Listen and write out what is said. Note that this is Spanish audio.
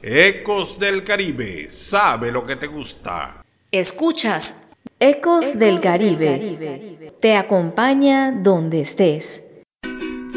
Ecos del Caribe, sabe lo que te gusta. Escuchas Ecos del Caribe. Te acompaña donde estés.